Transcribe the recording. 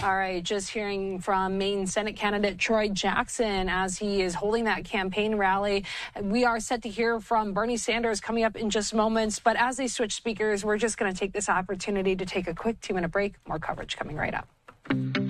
All right, just hearing from Maine Senate candidate Troy Jackson as he is holding that campaign rally. We are set to hear from Bernie Sanders coming up in just moments. But as they switch speakers, we're just going to take this opportunity to take a quick 2-minute break. More coverage coming right up.